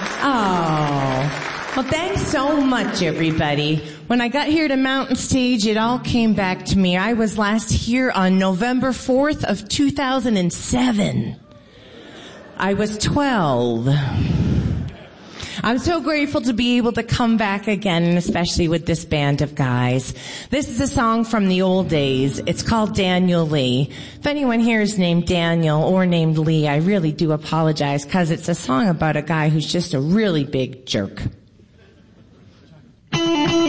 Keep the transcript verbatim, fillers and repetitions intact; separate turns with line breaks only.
Oh, well, thanks so much, everybody. When I got here to Mountain Stage, it all came back to me. I was last here on November fourth of two thousand seven. I was twelve. I'm so grateful to be able to come back again, and especially with this band of guys. This is a song from the old days. It's called Daniel Lee. If anyone here is named Daniel or named Lee, I really do apologize, because it's a song about a guy who's just a really big jerk.